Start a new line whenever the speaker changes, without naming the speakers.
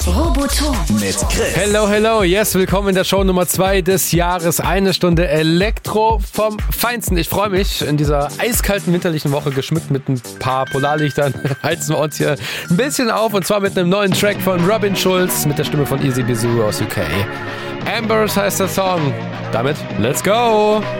Roboton mit Chris.
Hello, yes, willkommen in der Show Nummer 2 des Jahres. Eine Stunde Elektro vom Feinsten. Ich freue mich, in dieser eiskalten winterlichen Woche, geschmückt mit ein paar Polarlichtern, heizen wir uns hier ein bisschen auf. Und zwar mit einem neuen Track von Robin Schulz mit der Stimme von Easy Bizou aus UK. Ambers heißt der Song. Damit, let's go!